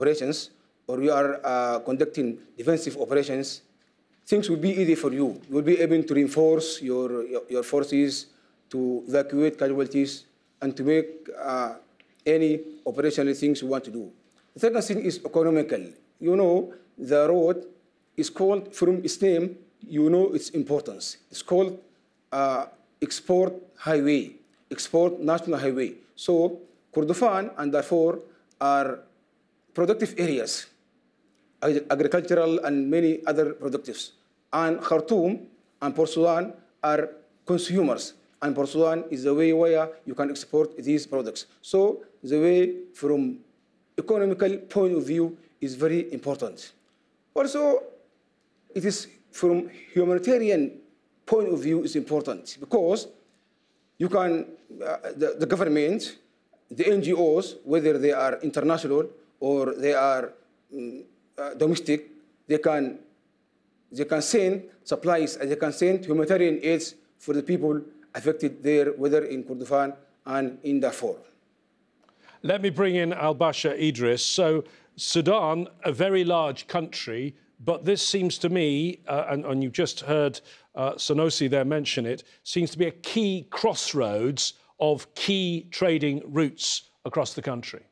operations, or you are conducting defensive operations, things will be easy for you. You will be able to reinforce your forces, to evacuate casualties, and to make any operational things you want to do. The second thing is economical. You know, the road is called, from its name, you know its importance. It's called export highway, export national highway. So Kordofan and Darfur are productive areas, agricultural and many other productives. And Khartoum and Port Sudan are consumers. And Port Sudan is the way where you can export these products. So the way from economical point of view is very important. Also, it is from humanitarian point of view is important because you can, the government, the NGOs, whether they are international or they are domestic, they can send supplies and they can send humanitarian aids for the people affected there, whether in Kordofan and in Darfur. Let me bring in Al-Bashir Idris. So Sudan, a very large country, but this seems to me, and you just heard Sanusi there mention it, seems to be a key crossroads of key trading routes across the country.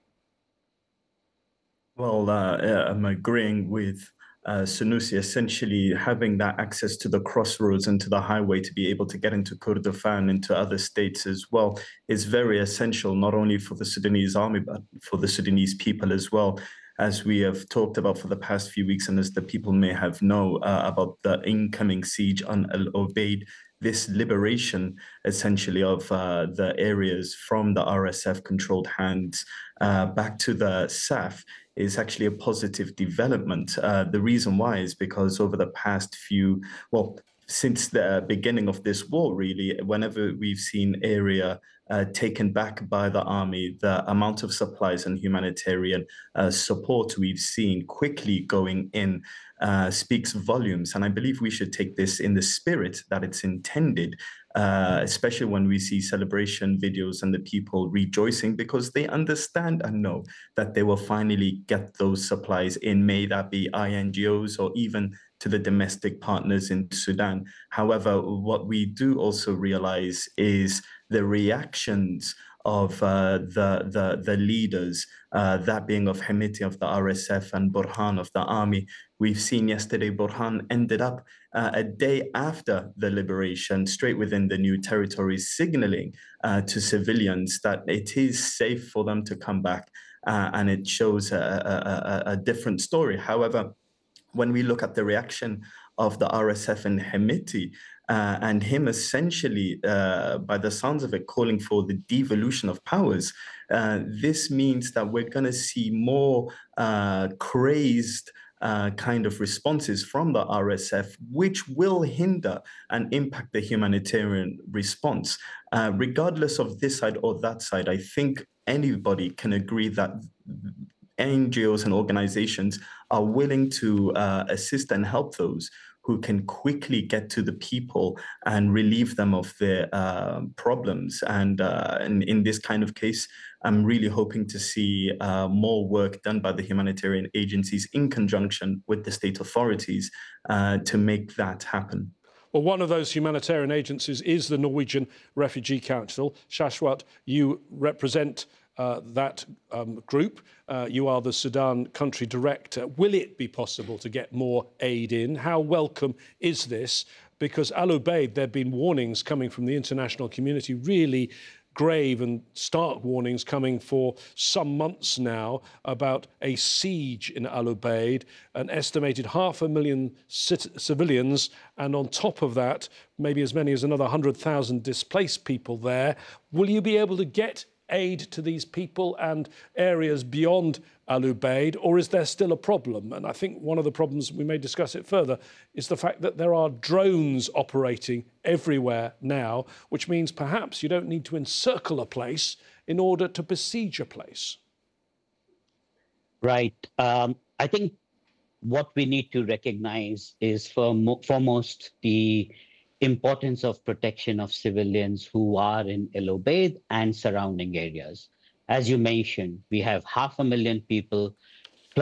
Well, I'm agreeing with Sanusi. Essentially, having that access to the crossroads and to the highway to be able to get into Kordofan, into other states as well, is very essential, not only for the Sudanese army, but for the Sudanese people as well. As we have talked about for the past few weeks, and as the people may have known about the incoming siege on Al Obeid, this liberation essentially of the areas from the RSF-controlled hands back to the SAF is actually a positive development. The reason why is because over the past few, since the beginning of this war, really, whenever we've seen area taken back by the army, the amount of supplies and humanitarian support we've seen quickly going in speaks volumes. And I believe we should take this in the spirit that it's intended, especially when we see celebration videos and the people rejoicing because they understand and know that they will finally get those supplies in, may that be INGOs or even to the domestic partners in Sudan. However, what we do also realize is the reactions of the leaders, that being of Hemeti of the RSF and Burhan of the army. We've seen yesterday Burhan ended up a day after the liberation, straight within the new territories, signaling to civilians that it is safe for them to come back, and it shows a different story. However, when we look at the reaction of the RSF and Hemeti, and him essentially, by the sounds of it, calling for the devolution of powers, this means that we're going to see more crazed kind of responses from the RSF, which will hinder and impact the humanitarian response. Regardless of this side or that side, I think anybody can agree that NGOs and organizations are willing to assist and help those who can quickly get to the people and relieve them of their problems. And in this kind of case, I'm really hoping to see more work done by the humanitarian agencies in conjunction with the state authorities to make that happen. Well, one of those humanitarian agencies is the Norwegian Refugee Council. Shashwat, you represent that group. You are the Sudan country director. Will it be possible to get more aid in? How welcome is this? Because Al Obeid, there have been warnings coming from the international community, really grave and stark warnings coming for some months now about a siege in Al Obeid, an estimated 500,000 civilians, and on top of that, maybe as many as another 100,000 displaced people there. Will you be able to get aid to these people and areas beyond Al Obeid, or is there still a problem? And I think one of the problems, we may discuss it further, is the fact that there are drones operating everywhere now, which means perhaps you don't need to encircle a place in order to besiege a place. Right. I think what we need to recognize is foremost the importance of protection of civilians who are in Al Obeid and surrounding areas. As you mentioned, we have 500,000 people